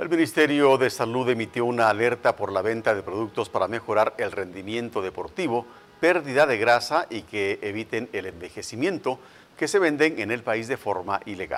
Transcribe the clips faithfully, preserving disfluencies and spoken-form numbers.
El Ministerio de Salud emitió una alerta por la venta de productos para mejorar el rendimiento deportivo, pérdida de grasa y que eviten el envejecimiento, que se venden en el país de forma ilegal.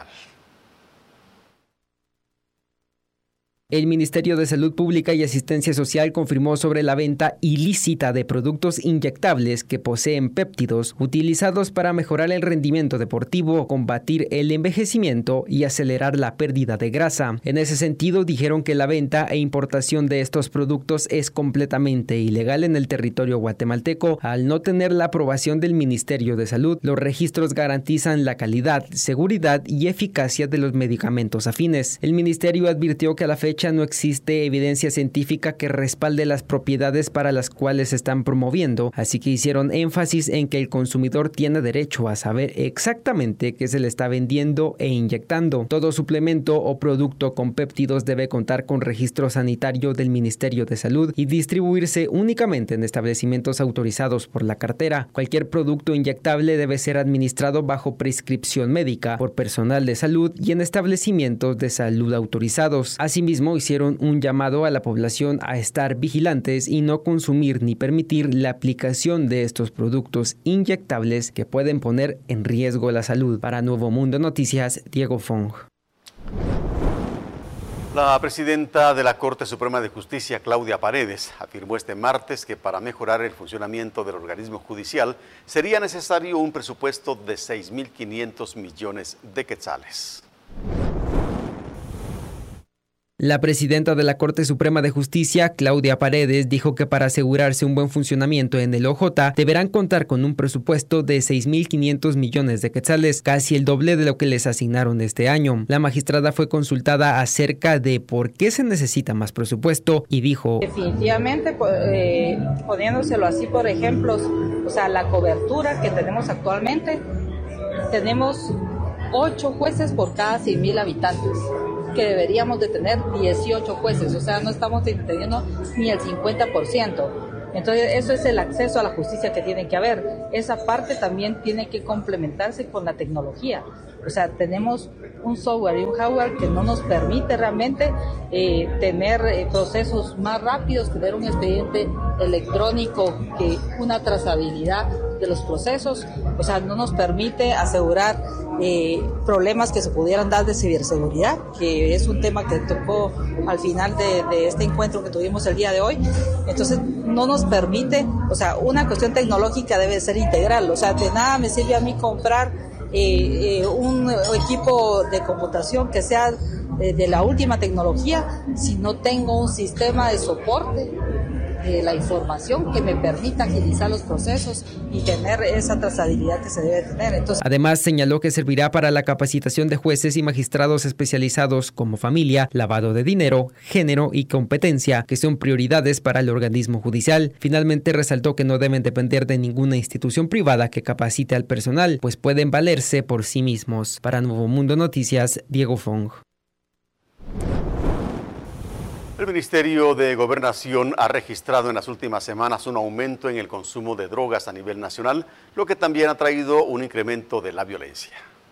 El Ministerio de Salud Pública y Asistencia Social confirmó sobre la venta ilícita de productos inyectables que poseen péptidos utilizados para mejorar el rendimiento deportivo, combatir el envejecimiento y acelerar la pérdida de grasa. En ese sentido, dijeron que la venta e importación de estos productos es completamente ilegal en el territorio guatemalteco. Al no tener la aprobación del Ministerio de Salud, los registros garantizan la calidad, seguridad y eficacia de los medicamentos afines. El ministerio advirtió que a la fecha no existe evidencia científica que respalde las propiedades para las cuales se están promoviendo, así que hicieron énfasis en que el consumidor tiene derecho a saber exactamente qué se le está vendiendo e inyectando. Todo suplemento o producto con péptidos debe contar con registro sanitario del Ministerio de Salud y distribuirse únicamente en establecimientos autorizados por la cartera. Cualquier producto inyectable debe ser administrado bajo prescripción médica por personal de salud y en establecimientos de salud autorizados. Asimismo, hicieron un llamado a la población a estar vigilantes y no consumir ni permitir la aplicación de estos productos inyectables que pueden poner en riesgo la salud. Para Nuevo Mundo Noticias, Diego Fong. La presidenta de la Corte Suprema de Justicia, Claudia Paredes, afirmó este martes que para mejorar el funcionamiento del organismo judicial sería necesario un presupuesto de seis mil quinientos millones de quetzales. La presidenta de la Corte Suprema de Justicia, Claudia Paredes, dijo que para asegurarse un buen funcionamiento en el O J deberán contar con un presupuesto de seis mil quinientos millones de quetzales, casi el doble de lo que les asignaron este año. La magistrada fue consultada acerca de por qué se necesita más presupuesto y dijo: definitivamente, eh, poniéndoselo así por ejemplos, o sea, la cobertura que tenemos actualmente, tenemos ocho jueces por cada cien mil habitantes, que deberíamos de tener dieciocho jueces, o sea, no estamos teniendo ni el cincuenta por ciento. Entonces, eso es el acceso a la justicia que tiene que haber. Esa parte también tiene que complementarse con la tecnología. O sea, tenemos un software y un hardware que no nos permite realmente eh, tener eh, procesos más rápidos, tener un expediente electrónico, que una trazabilidad de los procesos. O sea, no nos permite asegurar eh, problemas que se pudieran dar de ciberseguridad, que es un tema que tocó al final de, de este encuentro que tuvimos el día de hoy. Entonces, no nos permite, o sea, una cuestión tecnológica debe ser integral. O sea, de nada me sirve a mí comprar Eh, eh, un equipo de computación que sea eh, de la última tecnología si no tengo un sistema de soporte de la información que me permita agilizar los procesos y tener esa trazabilidad que se debe tener. Entonces, además, señaló que servirá para la capacitación de jueces y magistrados especializados como familia, lavado de dinero, género y competencia, que son prioridades para el organismo judicial. Finalmente, resaltó que no deben depender de ninguna institución privada que capacite al personal, pues pueden valerse por sí mismos. Para Nuevo Mundo Noticias, Diego Fong. El Ministerio de Gobernación ha registrado en las últimas semanas un aumento en el consumo de drogas a nivel nacional, lo que también ha traído un incremento de la violencia.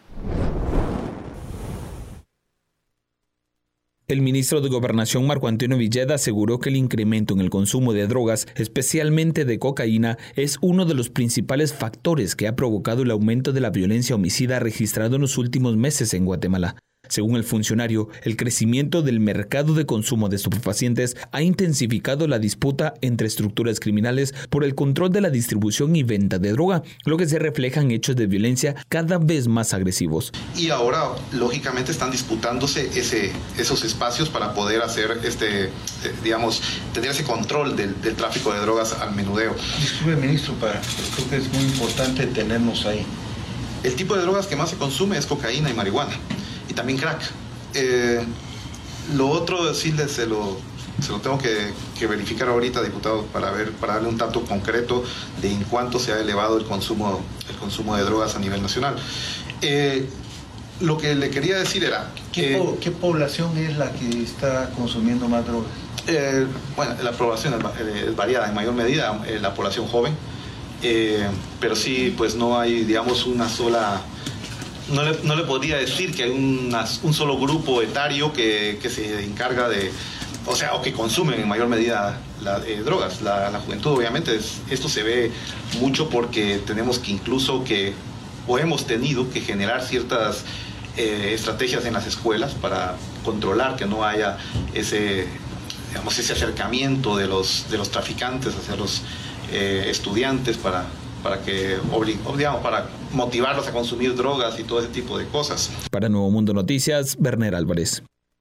El ministro de Gobernación, Marco Antonio Villeda, aseguró que el incremento en el consumo de drogas, especialmente de cocaína, es uno de los principales factores que ha provocado el aumento de la violencia homicida registrado en los últimos meses en Guatemala. Según el funcionario, el crecimiento del mercado de consumo de estupefacientes ha intensificado la disputa entre estructuras criminales por el control de la distribución y venta de droga, lo que se refleja en hechos de violencia cada vez más agresivos. Y ahora, lógicamente, están disputándose ese, esos espacios para poder hacer, este, eh, digamos, tener ese control del, del tráfico de drogas al menudeo. Disculpe, ministro, para, creo que es muy importante tenernos ahí. El tipo de drogas que más se consume es cocaína y marihuana. Y también crack. Eh, lo otro sí les, se, lo, se lo tengo que, que verificar ahorita, diputado, para ver, para darle un dato concreto de en cuánto se ha elevado el consumo, el consumo de drogas a nivel nacional. Eh, lo que le quería decir era... ¿Qué, eh, po ¿Qué población es la que está consumiendo más drogas? Eh, bueno, la población es, es variada, en mayor medida eh, la población joven, eh, pero sí, pues no hay, digamos, una sola... no le, no le podría decir que hay una, un solo grupo etario que, que se encarga de, o sea, o que consumen en mayor medida la, eh, drogas. La, la juventud, obviamente, es, esto se ve mucho porque tenemos que incluso que, o hemos tenido que generar ciertas eh, estrategias en las escuelas para controlar que no haya ese, digamos, ese acercamiento de los, de los traficantes hacia los eh, estudiantes para... para que digamos, para motivarlos a consumir drogas y todo ese tipo de cosas. Para Nuevo Mundo Noticias, Berner Álvarez.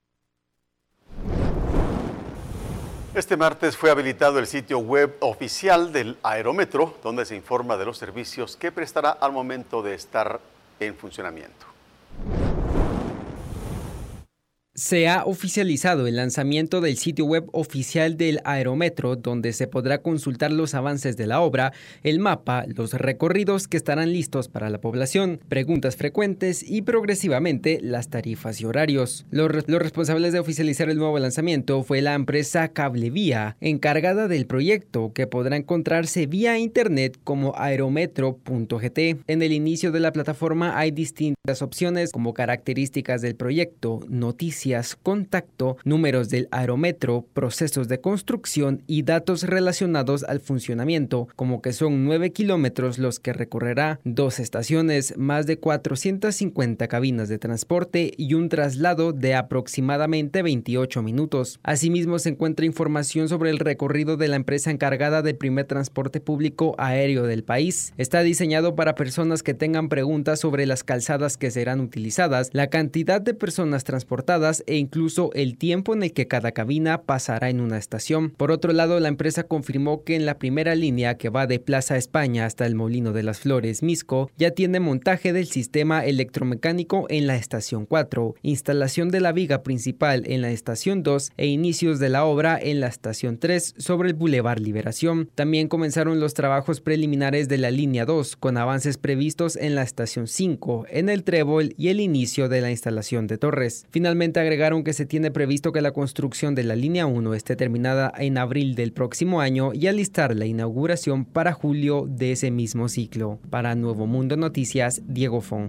Este martes fue habilitado el sitio web oficial del Aerometro, donde se informa de los servicios que prestará al momento de estar en funcionamiento. Se ha oficializado el lanzamiento del sitio web oficial del Aerometro, donde se podrá consultar los avances de la obra, el mapa, los recorridos que estarán listos para la población, preguntas frecuentes y progresivamente las tarifas y horarios. Los, los responsables de oficializar el nuevo lanzamiento fue la empresa Cablevía, encargada del proyecto, que podrá encontrarse vía internet como aerometro punto g t. En el inicio de la plataforma hay distintas opciones como características del proyecto, noticias, contacto, números del aerometro, procesos de construcción y datos relacionados al funcionamiento, como que son nueve kilómetros los que recorrerá, dos estaciones, más de cuatrocientas cincuenta cabinas de transporte y un traslado de aproximadamente veintiocho minutos. Asimismo, se encuentra información sobre el recorrido de la empresa encargada del primer transporte público aéreo del país. Está diseñado para personas que tengan preguntas sobre las calzadas que serán utilizadas, la cantidad de personas transportadas e incluso el tiempo en el que cada cabina pasará en una estación. Por otro lado, la empresa confirmó que en la primera línea que va de Plaza España hasta el Molino de las Flores, Misco, ya tiene montaje del sistema electromecánico en la estación cuatro, instalación de la viga principal en la estación dos e inicios de la obra en la estación tres sobre el Boulevard Liberación. También comenzaron los trabajos preliminares de la línea dos, con avances previstos en la estación cinco, en el Trébol y el inicio de la instalación de torres. Finalmente, agregaron que se tiene previsto que la construcción de la línea uno esté terminada en abril del próximo año y alistar la inauguración para julio de ese mismo ciclo. Para Nuevo Mundo Noticias, Diego Fong.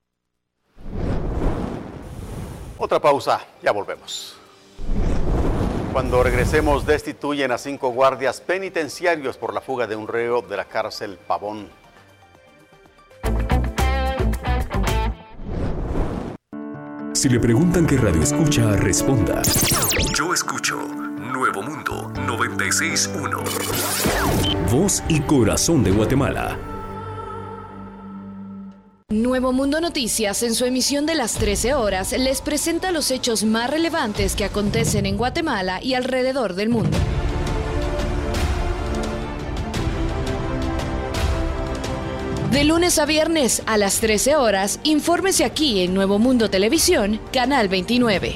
Otra pausa, ya volvemos. Cuando regresemos, destituyen a cinco guardias penitenciarios por la fuga de un reo de la cárcel Pavón. Si le preguntan qué radio escucha, responda. Yo escucho Nuevo Mundo noventa y seis punto uno. Voz y corazón de Guatemala. Nuevo Mundo Noticias, en su emisión de las trece horas, les presenta los hechos más relevantes que acontecen en Guatemala y alrededor del mundo. De lunes a viernes a las trece horas, infórmese aquí en Nuevo Mundo Televisión, Canal veintinueve.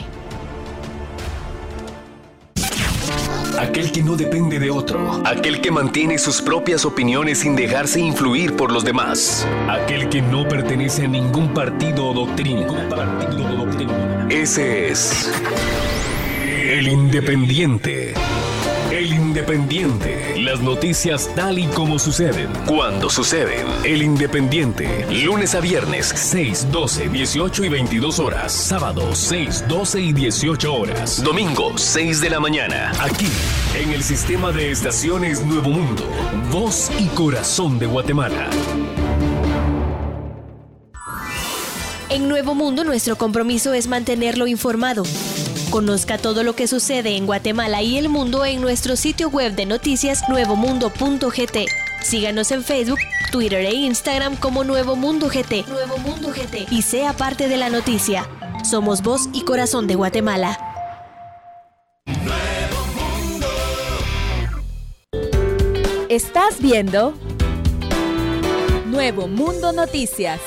Aquel que no depende de otro. Aquel que mantiene sus propias opiniones sin dejarse influir por los demás. Aquel que no pertenece a ningún partido o doctrina. Partido o doctrina. Ese es el Independiente. El Independiente. Las noticias tal y como suceden. Cuando suceden. El Independiente. Lunes a viernes, seis, doce, dieciocho y veintidós horas. Sábado, seis, doce y dieciocho horas. Domingo, seis de la mañana. Aquí, en el sistema de estaciones Nuevo Mundo. Voz y corazón de Guatemala. En Nuevo Mundo, nuestro compromiso es mantenerlo informado. Conozca todo lo que sucede en Guatemala y el mundo en nuestro sitio web de noticias nuevo mundo punto g t. Síganos en Facebook, Twitter e Instagram como Nuevo Mundo G T. Nuevo Mundo G T. Y sea parte de la noticia. Somos voz y corazón de Guatemala. Nuevo Mundo. Estás viendo Nuevo Mundo Noticias.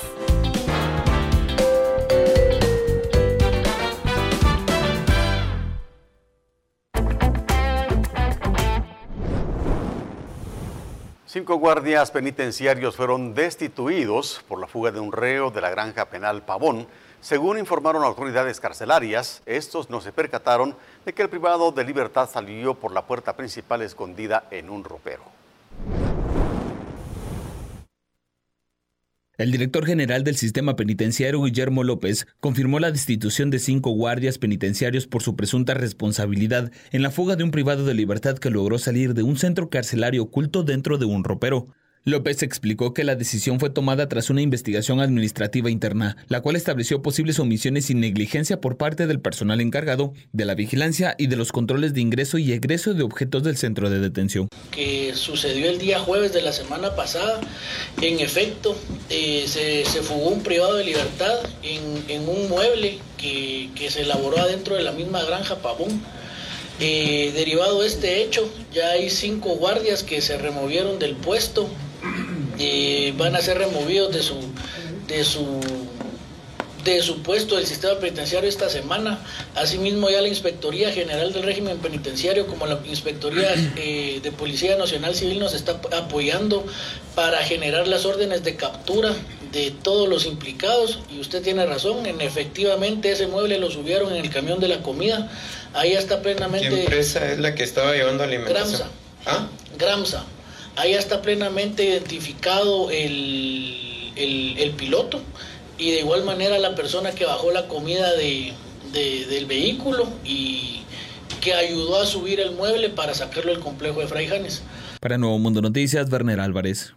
Cinco guardias penitenciarios fueron destituidos por la fuga de un reo de la granja penal Pavón. Según informaron autoridades carcelarias, estos no se percataron de que el privado de libertad salió por la puerta principal escondida en un ropero. El director general del sistema penitenciario, Guillermo López, confirmó la destitución de cinco guardias penitenciarios por su presunta responsabilidad en la fuga de un privado de libertad que logró salir de un centro carcelario oculto dentro de un ropero. López explicó que la decisión fue tomada tras una investigación administrativa interna, la cual estableció posibles omisiones y negligencia por parte del personal encargado de la vigilancia y de los controles de ingreso y egreso de objetos del centro de detención. Que sucedió el día jueves de la semana pasada, en efecto, eh, se, se fugó un privado de libertad en, en un mueble que, que se elaboró adentro de la misma granja Pavón. Eh, derivado de este hecho, ya hay cinco guardias que se removieron del puesto. Eh, van a ser removidos de su de su de su puesto del sistema penitenciario esta semana. Asimismo, ya la Inspectoría General del Régimen Penitenciario como la Inspectoría eh, de Policía Nacional Civil nos está apoyando para generar las órdenes de captura de todos los implicados. Y usted tiene razón, en efectivamente ese mueble lo subieron en el camión de la comida. Ahí está plenamente... ¿Qué empresa es la que estaba llevando alimentación? Gramsa. ¿Ah? Gramsa. Ahí está plenamente identificado el, el, el piloto y de igual manera la persona que bajó la comida de, de, del vehículo y que ayudó a subir el mueble para sacarlo del complejo de Fray Janes. Para Nuevo Mundo Noticias, Werner Álvarez.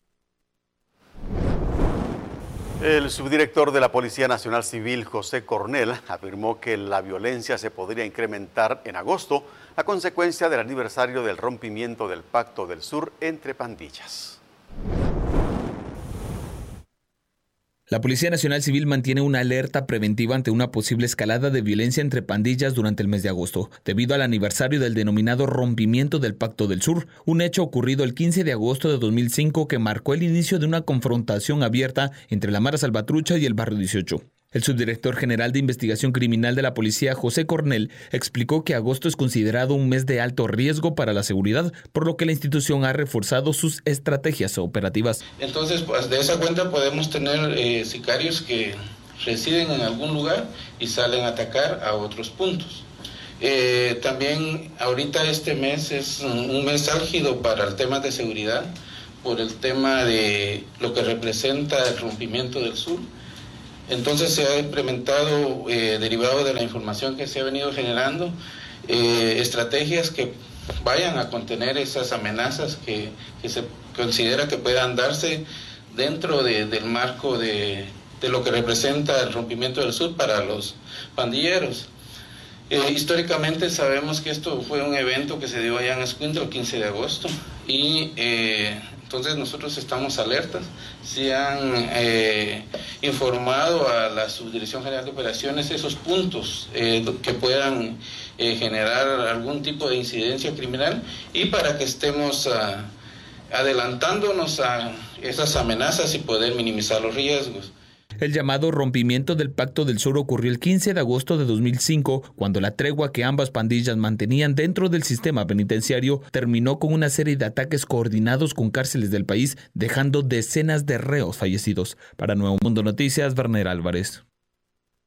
El subdirector de la Policía Nacional Civil, José Cornell, afirmó que la violencia se podría incrementar en agosto a consecuencia del aniversario del rompimiento del Pacto del Sur entre pandillas. La Policía Nacional Civil mantiene una alerta preventiva ante una posible escalada de violencia entre pandillas durante el mes de agosto, debido al aniversario del denominado rompimiento del Pacto del Sur, un hecho ocurrido el quince de agosto de dos mil cinco que marcó el inicio de una confrontación abierta entre la Mara Salvatrucha y el Barrio dieciocho. El subdirector general de Investigación Criminal de la Policía, José Cornell, explicó que agosto es considerado un mes de alto riesgo para la seguridad, por lo que la institución ha reforzado sus estrategias operativas. Entonces, pues, de esa cuenta podemos tener eh, sicarios que residen en algún lugar y salen a atacar a otros puntos. Eh, también ahorita este mes es un mes álgido para el tema de seguridad, por el tema de lo que representa el rompimiento del sur. Entonces se ha implementado, eh, derivado de la información que se ha venido generando, eh, estrategias que vayan a contener esas amenazas que, que se considera que puedan darse dentro de, del marco de, de lo que representa el rompimiento del sur para los pandilleros. Eh, históricamente sabemos que esto fue un evento que se dio allá en Escuintla el quince de agosto y eh, entonces nosotros estamos alertas. Se han eh, informado a la Subdirección General de Operaciones esos puntos eh, que puedan eh, generar algún tipo de incidencia criminal y para que estemos uh, adelantándonos a esas amenazas y poder minimizar los riesgos. El llamado rompimiento del Pacto del Sur ocurrió el quince de agosto de dos mil cinco, cuando la tregua que ambas pandillas mantenían dentro del sistema penitenciario terminó con una serie de ataques coordinados con cárceles del país, dejando decenas de reos fallecidos. Para Nuevo Mundo Noticias, Werner Álvarez.